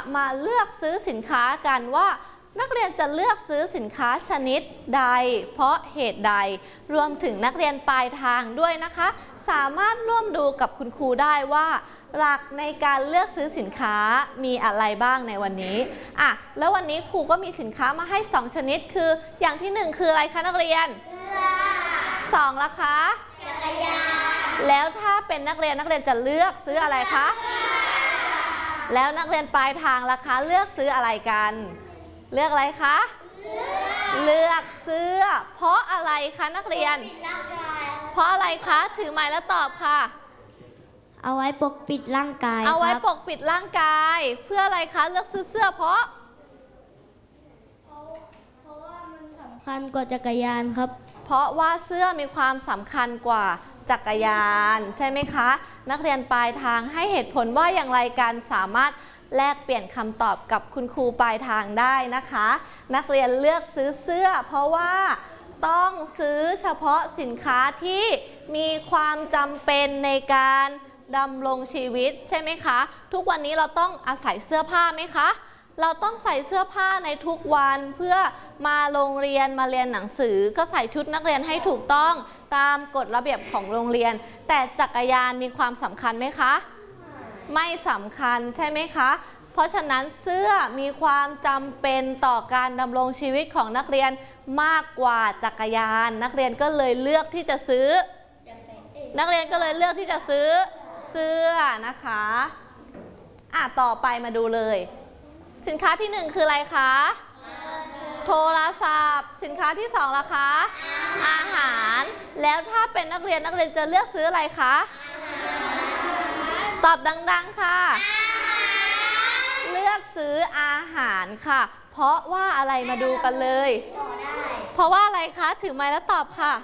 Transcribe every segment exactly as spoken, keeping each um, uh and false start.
มาเลือกซื้อสินค้ากันว่านักเรียนจะเลือกซื้อสินค้าชนิดใดเพราะเหตุใดรวมถึงนักเรียนปลายทางด้วยนะคะสามารถร่วมดูกับคุณครูได้ว่าหลักในการเลือกซื้อสินค้ามีอะไรบ้างในวันนี้อ่ะแล้ววันนี้ครูก็มีสินค้ามาให้สองชนิดคืออย่างที่หนึ่งคืออะไรคะนักเรียนเสื้อสองล่ะคะจักรยานแล้วถ้าเป็นนักเรียนนักเรียนจะเลือกซื้ออะไรคะแล้วนักเรียนปลายทางล่ะคะเลือกซื้ออะไรกันเลือกอะไรคะเลือกเสื้อเพราะอะไรคะนักเรียนเพราะอะไรคะถือไม้แล้วตอบค่ะเอาไว้ปกปิดร่างกายเอาไว้ปกปิดร่างกายเพื่ออะไรคะเลือกซื้อเสื้อเพราะเพราะว่ามันสำคัญกว่าจักรยานครับเพราะว่าเสื้อมีความสำคัญกว่าจักรยานใช่ไหมคะนักเรียนปลายทางให้เหตุผลว่าอย่างไรกันสามารถแลกเปลี่ยนคำตอบกับคุณครูปลายทางได้นะคะนักเรียนเลือกซื้อเสื้อเพราะว่าต้องซื้อเฉพาะสินค้าที่มีความจำเป็นในการดำรงชีวิตใช่ไหมคะทุกวันนี้เราต้องอาศัยเสื้อผ้าไหมคะเราต้องใส่เสื้อผ้าในทุกวันเพื่อมาโรงเรียนมาเรียนหนังสือก็ใส่ชุดนักเรียนให้ถูกต้องตามกฎระเบียบของโรงเรียนแต่จักรยานมีความสำคัญไหมคะไม่สำคัญใช่ไหมคะเพราะฉะนั้นเสื้อมีความจำเป็นต่อการดำรงชีวิตของนักเรียนมากกว่าจักรยานนักเรียนก็เลยเลือกที่จะซื้อนักเรียนก็เลยเลือกที่จะซื้อเสื้อนะคะอ่ะต่อไปมาดูเลยสินค้าที่หนึ่งคืออะไรคะโทรศัพท์สินค้าที่สองล่ะคะอาหารแล้วถ้าเป็นนักเรียนนักเรียนจะเลือกซื้ออะไรคะตอบดังๆค่ะเลือกซื้ออาหารค่ะเพราะว่าอะไรมาดูกันเลยเพราะว่าอะไรคะถือไม้แล้วตอบค่ะ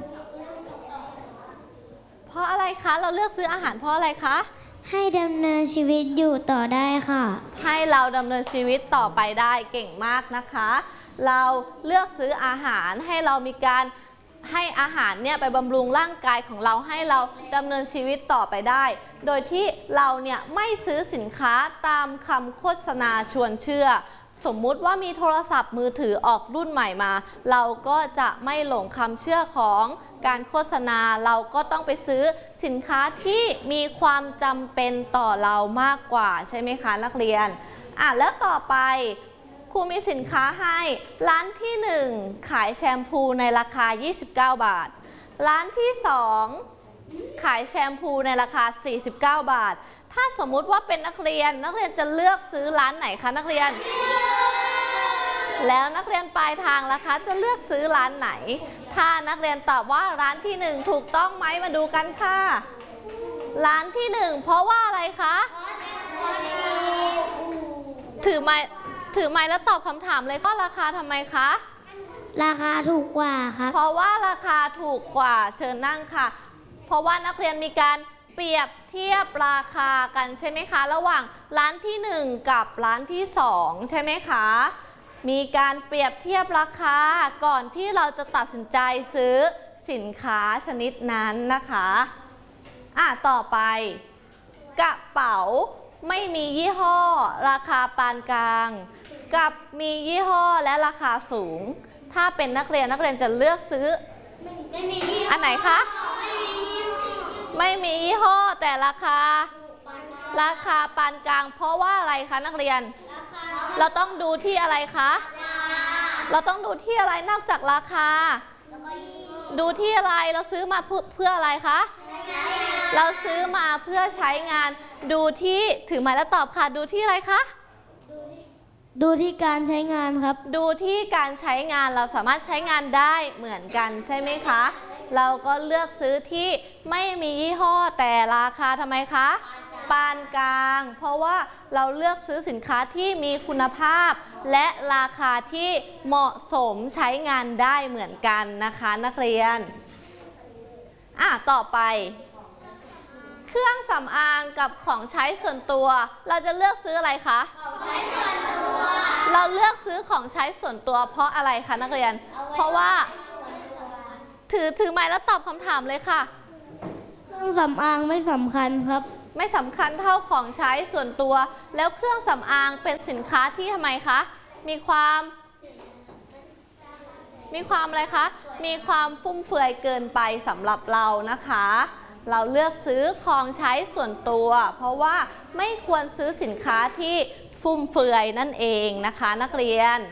เพราะอะไรคะเราเลือกซื้ออาหารเพราะอะไรคะให้ดำเนินชีวิตอยู่ต่อได้ค่ะให้เราดำเนินชีวิตต่อไปได้เก่งมากนะคะเราเลือกซื้ออาหารให้เรามีการให้อาหารเนี่ยไปบำรุงร่างกายของเราให้เราดำเนินชีวิตต่อไปได้โดยที่เราเนี่ยไม่ซื้อสินค้าตามคำโฆษณาชวนเชื่อสมมุติว่ามีโทรศัพท์มือถือออกรุ่นใหม่มาเราก็จะไม่หลงคำเชื่อของการโฆษณาเราก็ต้องไปซื้อสินค้าที่มีความจำเป็นต่อเรามากกว่าใช่ไหมคะนักเรียนอ่ะแล้วต่อไปครูมีสินค้าให้ร้านที่หนึ่งขายแชมพูในราคายี่สิบเก้าบาทร้านที่สองขายแชมพูในราคาสี่สิบเก้าบาทถ้าสมมุติว่าเป็นนักเรียนนักเรียนจะเลือกซื้อร้านไหนคะนักเรียนแล้วนักเรียนปลายทางล่ะคะจะเลือกซื้อร้านไหนถ้านักเรียนตอบว่าร้านที่หนึ่งถูกต้องไหมมาดูกันค่ะร้านที่หนึ่งเพราะว่าอะไรคะถือไม้ถือไม้แล้วตอบคำถามเลยก็ราคาทำไมคะราคาถูกกว่าครับเพราะว่าราคาถูกกว่าเชิญนั่งค่ะเพราะว่านักเรียนมีการเปรียบเทียบราคากันใช่ไหมคะระหว่างร้านที่หนึ่งกับร้านที่สองใช่ไหมคะมีการเปรียบเทียบราคาก่อนที่เราจะตัดสินใจซื้อสินค้าชนิดนั้นนะคะอ่ะต่อไปกระเป๋าไม่มียี่ห้อราคาปานกลางกับมียี่ห้อและราคาสูงถ้าเป็นนักเรียนนักเรียนจะเลือกซื้ออันไหนคะไม่มียี่ห้อแต่ราคาราคาปานกลางเพราะว่าอะไรคะนักเรียนเราต้องดูที่อะไรคะเราต้องดูที่อะไรนอกจากราคาดูที่อะไรเราซื้อมาเพื่ออะไรคะเราซื้อมาเพื่อใช้งานดูที่ถือไม้แล้วตอบค่ะดูที่อะไรคะดูที่การใช้งานครับดูที่การใช้งานเราสามารถใช้งานได้เหมือนกันใช่ไหมคะเราก็เลือกซื้อที่ไม่มียี่ห้อแต่ราคาทำไมคะปานกลางเพราะว่าเราเลือกซื้อสินค้าที่มีคุณภาพและราคาที่เหมาะสมใช้งานได้เหมือนกันนะคะนักเรียนอ่ะต่อไปเครื่องสำอางกับของใช้ส่วนตัวเราจะเลือกซื้ออะไรคะของใช้ส่วนตัวเราเลือกซื้อของใช้ส่วนตัวเพราะอะไรคะนักเรียนเพราะว่าถือถือไม้แล้วตอบคำถามเลยค่ะเครื่องสำอางไม่สำคัญครับไม่สำคัญเท่าของใช้ส่วนตัวแล้วเครื่องสำอางเป็นสินค้าที่ทำไมคะมีความมีความอะไรคะมีความฟุ่มเฟือยเกินไปสำหรับเรานะคะเราเลือกซื้อของใช้ส่วนตัวเพราะว่าไม่ควรซื้อสินค้าที่ฟุ่มเฟือยนั่นเองนะคะนักเรียน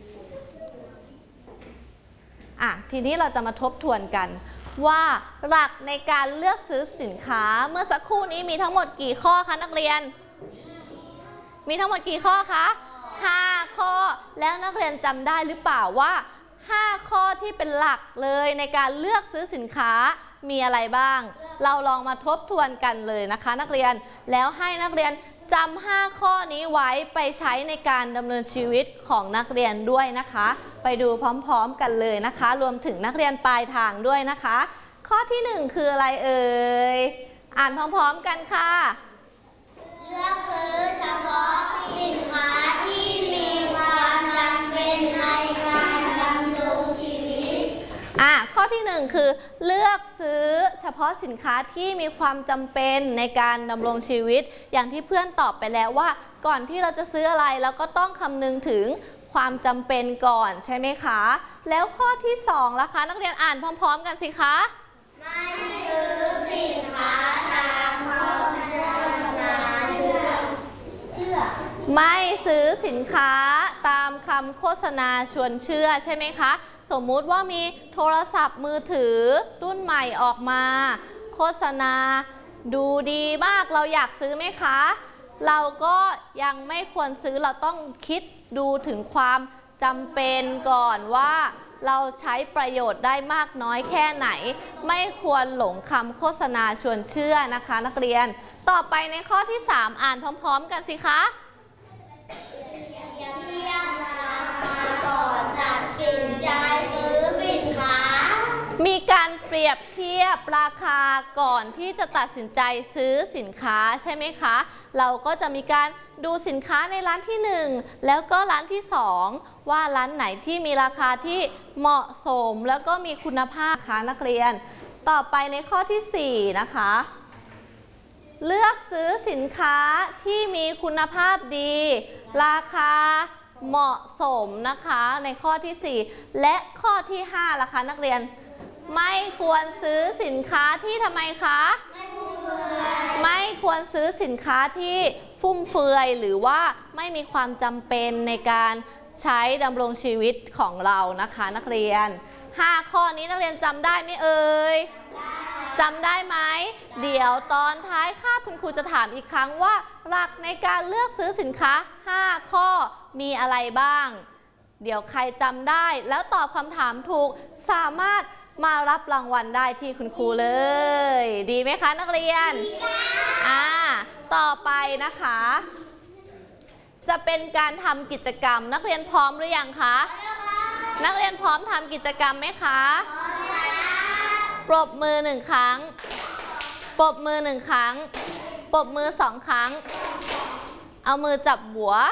อ่ะทีนี้เราจะมาทบทวนกันว่าหลักในการเลือกซื้อสินค้าเมื่อสักครู่นี้มีทั้งหมดกี่ข้อคะนักเรียนมีทั้งหมดกี่ข้อคะห้าข้อแล้วนักเรียนจำได้หรือเปล่าว่าห้าข้อที่เป็นหลักเลยในการเลือกซื้อสินค้ามีอะไรบ้างเราลองมาทบทวนกันเลยนะคะนักเรียนแล้วให้นักเรียนจำห้าข้อนี้ไว้ไปใช้ในการดำเนินชีวิตของนักเรียนด้วยนะคะไปดูพร้อมๆกันเลยนะคะรวมถึงนักเรียนปลายทางด้วยนะคะข้อที่หนึ่งคืออะไรเอ่ยอ่านพร้อมๆกันค่ะเลือกซื้อเฉพาะสินค้าที่มีความจำเป็นในการดำรงชีวิตอ่ะข้อที่หนึ่งคือเลือกซื้อเฉพาะสินค้าที่มีความจำเป็นในการดำรงชีวิตอย่างที่เพื่อนตอบไปแล้วว่าก่อนที่เราจะซื้ออะไรเราก็ต้องคำนึงถึงความจำเป็นก่อนใช่ไหมคะแล้วข้อที่สองล่ะคะนักเรียนอ่านพร้อมๆกันสิคะไม่ซื้อสินค้าตามโฆษณาเชื่อเชื่อไม่ซื้อสินค้าตามคำโฆษณาชวนเชื่อใช่ไหมคะสมมุติว่ามีโทรศัพท์มือถือรุ่นใหม่ออกมาโฆษณาดูดีมากเราอยากซื้อไหมคะเราก็ยังไม่ควรซื้อเราต้องคิดดูถึงความจำเป็นก่อนว่าเราใช้ประโยชน์ได้มากน้อยแค่ไหนไม่ควรหลงคำโฆษณาชวนเชื่อนะคะนักเรียนต่อไปในข้อที่สามอ่านพร้อมๆกันสิคะเทียบราคาก่อนตัดสินใจซื้อสินค้ามีการเปรียบเทียบราคาก่อนที่จะตัดสินใจซื้อสินค้าใช่ไหมคะเราก็จะมีการดูสินค้าในร้านที่หนึ่งแล้วก็ร้านที่สองว่าร้านไหนที่มีราคาที่เหมาะสมแล้วก็มีคุณภาพค่ะนักเรียนต่อไปในข้อที่สี่นะคะเลือกซื้อสินค้าที่มีคุณภาพดีราคาเหมาะสมนะคะในข้อที่สี่และข้อที่ห้าล่ะคะนักเรียนไม่ควรซื้อสินค้าที่ทำไมคะไม่ฟุ่มเฟือยไม่ควรซื้อสินค้าที่ฟุ่มเฟือยหรือว่าไม่มีความจำเป็นในการใช้ดำรงชีวิตของเรานะคะนักเรียนห้าข้อนี้นักเรียนจำได้ไหมเอ่ยจำได้ไหมเดี๋ยวตอนท้ายคาบคุณครูจะถามอีกครั้งว่าหลักในการเลือกซื้อสินค้าห้าข้อมีอะไรบ้างเดี๋ยวใครจำได้แล้วตอบคำถามถูกสามารถมารับรางวัลได้ที่คุณครูเลยดีไหมคะนักเรียนอ่าต่อไปนะคะจะเป็นการทำกิจกรรมนักเรียนพร้อมหรือยังคะนักเรียนพร้อมทำกิจกรรมไหมคะปรบมือหนึ่งครั้งปรบมือหนึ่งครั้งปรบมือสองครั้งเอามือจับหัว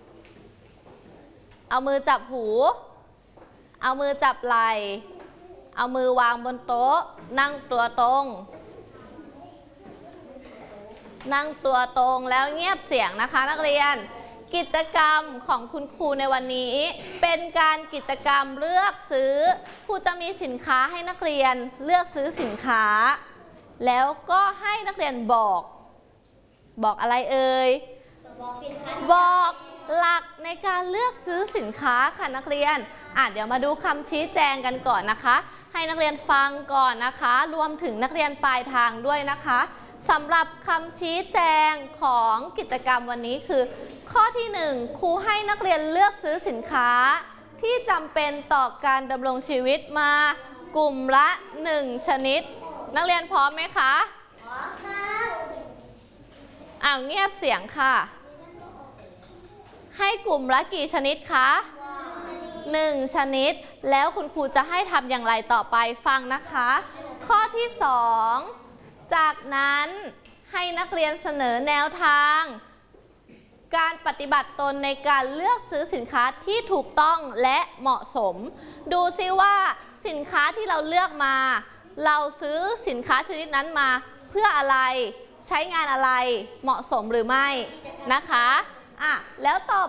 เอามือจับหูเอามือจับไหล่เอามือวางบนโต๊ะนั่งตัวตรงนั่งตัวตรงแล้วเงียบเสียงนะคะนักเรียนกิจกรรมของคุณครูในวันนี้เป็นการกิจกรรมเลือกซื้อครูจะมีสินค้าให้นักเรียนเลือกซื้อสินค้าแล้วก็ให้นักเรียนบอกบอกอะไรเอ่ยบอกสินค้าบอกหลักในการเลือกซื้อสินค้าค่ะนักเรียนอ่ะเดี๋ยวมาดูคำชี้แจงกันก่อนนะคะให้นักเรียนฟังก่อนนะคะรวมถึงนักเรียนปลายทางด้วยนะคะสำหรับคำชี้แจงของกิจกรรมวันนี้คือข้อที่หนึ่งครูให้นักเรียนเลือกซื้อสินค้าที่จำเป็นต่อการดำรงชีวิตมากลุ่มละหนึ่งชนิดนักเรียนพร้อมไหมคะพร้อมค่ะอ้าวเงียบเสียงค่ะให้กลุ่มละกี่ชนิดคะหนึ่งชนิดแล้วคุณครูจะให้ทำอย่างไรต่อไปฟังนะคะข้อที่สองจากนั้นให้นักเรียนเสนอแนวทางการปฏิบัติตนในการเลือกซื้อสินค้าที่ถูกต้องและเหมาะสมดูซิว่าสินค้าที่เราเลือกมาเราซื้อสินค้าชนิดนั้นมาเพื่ออะไรใช้งานอะไรเหมาะสมหรือไม่นะคะอ่ะแล้วต่อ